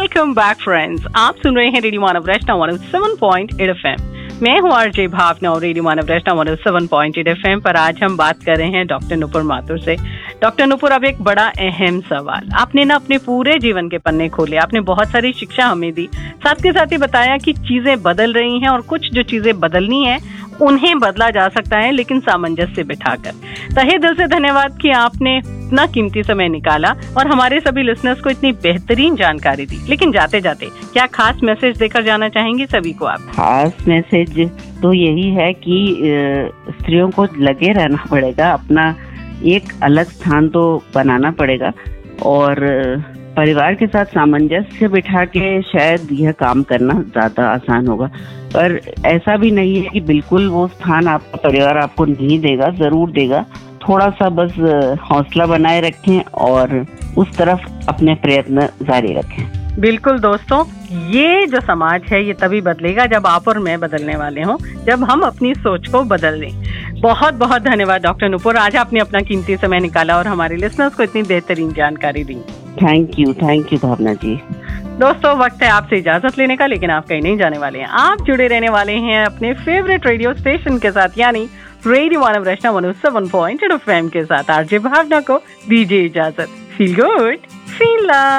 Welcome back friends. आप सुन रहे हैं रेडियो मानव रचना 107.8 FM। मैं हूँ आरजे भावना और रेडियो मानव रचना 107.8 FM पर आज हम बात कर रहे हैं डॉक्टर नुपुर माथुर से। डॉक्टर नुपुर, अब एक बड़ा अहम सवाल, आपने ना अपने पूरे जीवन के पन्ने खोले, आपने बहुत सारी शिक्षा हमें दी, साथ के साथ ही बताया कि चीजें बदल रही हैं और कुछ जो चीजें बदलनी है उन्हें बदला जा सकता है, लेकिन सामंजस्य बिठाकर। तहे दिल से धन्यवाद कि आपने इतना कीमती समय निकाला और हमारे सभी लिसनर्स को इतनी बेहतरीन जानकारी दी। लेकिन जाते जाते क्या खास मैसेज देकर जाना चाहेंगे सभी को आप? खास मैसेज तो यही है कि स्त्रियों को लगे रहना पड़ेगा, अपना एक अलग स्थान तो बनाना पड़ेगा और परिवार के साथ सामंजस्य बिठा के शायद यह काम करना ज्यादा आसान होगा। पर ऐसा भी नहीं है कि बिल्कुल वो स्थान आपका परिवार आपको नहीं देगा, जरूर देगा। थोड़ा सा बस हौसला बनाए रखें और उस तरफ अपने प्रयत्न जारी रखें। बिल्कुल दोस्तों, ये जो समाज है ये तभी बदलेगा जब आप और मैं बदलने वाले हों, जब हम अपनी सोच को बदल लें। बहुत बहुत धन्यवाद डॉक्टर नुपुर, आज आपने अपना कीमती समय निकाला और हमारे लिसनर्स को इतनी बेहतरीन जानकारी दी। थैंक यू भावना जी। दोस्तों, वक्त है आपसे इजाजत लेने का, लेकिन आप कहीं नहीं जाने वाले हैं। आप जुड़े रहने वाले हैं अपने फेवरेट रेडियो स्टेशन के साथ, यानी रेडियो मानव रचना 107.8 FM के साथ। आरजे भावना को दीजिए इजाजत। Feel good, feel love.